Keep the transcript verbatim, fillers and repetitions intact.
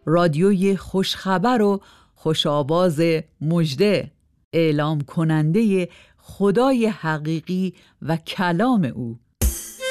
رادیوی خوشخبر و خوشآواز مژده، اعلام کننده خدای حقیقی و کلام او.